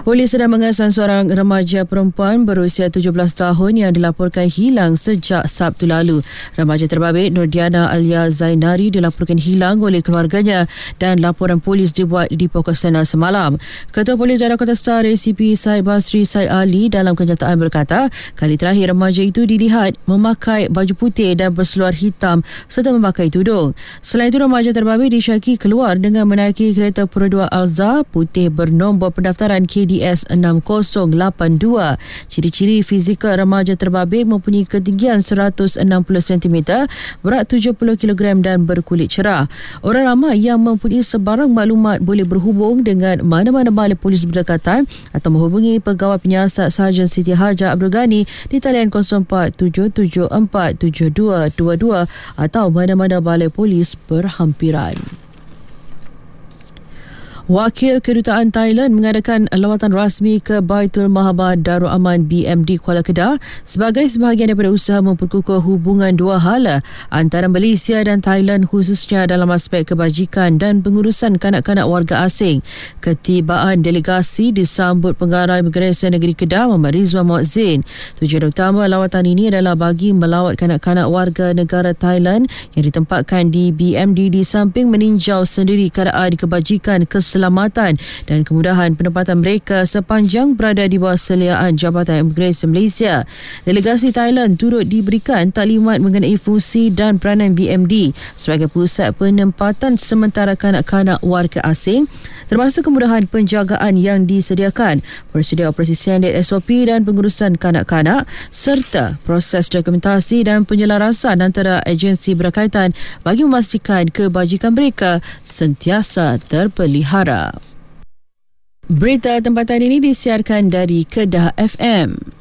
Polis sedang mengesan seorang remaja perempuan berusia 17 tahun yang dilaporkan hilang sejak Sabtu lalu. Remaja terbabit Nurdiana Alia Zainari dilaporkan hilang oleh keluarganya dan laporan polis dibuat di pokok sana semalam. Ketua Polis Daerah Kota Star ACP Syed Basri Syed Ali dalam kenyataan berkata, kali terakhir remaja itu dilihat memakai baju putih dan berseluar hitam serta memakai tudung. Selain itu, remaja terbabit disyaki keluar dengan menaiki kereta Pura 2 Alza putih bernombor pendaftaran KDS 6082. Ciri-ciri fizikal remaja terbabit mempunyai ketinggian 160 cm, berat 70 kg dan berkulit cerah. Orang ramai yang mempunyai sebarang maklumat boleh berhubung dengan mana-mana balai polis berdekatan atau menghubungi Pegawai Penyiasat Sarjan Siti Hajar Abdul Ghani di talian 0477472222 atau mana-mana balai polis berhampiran. Wakil Kedutaan Thailand mengadakan lawatan rasmi ke Baitul Mahabad Darul Aman BMD Kuala Kedah sebagai sebahagian daripada usaha memperkukuh hubungan dua hala antara Malaysia dan Thailand, khususnya dalam aspek kebajikan dan pengurusan kanak-kanak warga asing. Ketibaan delegasi disambut Pengarah Imigresen Negeri Kedah Muhammad Rizwan Muazzin. Tujuan utama lawatan ini adalah bagi melawat kanak-kanak warga negara Thailand yang ditempatkan di BMD di samping meninjau sendiri keadaan kebajikan, keselamatan dan kemudahan penempatan mereka sepanjang berada di bawah seliaan Jabatan Imigresen Malaysia. Delegasi Thailand turut diberikan taklimat mengenai fungsi dan peranan BMD sebagai pusat penempatan sementara kanak-kanak warga asing, termasuk kemudahan penjagaan yang disediakan, prosedur operasi standard SOP dan pengurusan kanak-kanak, serta proses dokumentasi dan penyelarasan antara agensi berkaitan bagi memastikan kebajikan mereka sentiasa terpelihara. Berita tempatan ini disiarkan dari Kedah FM.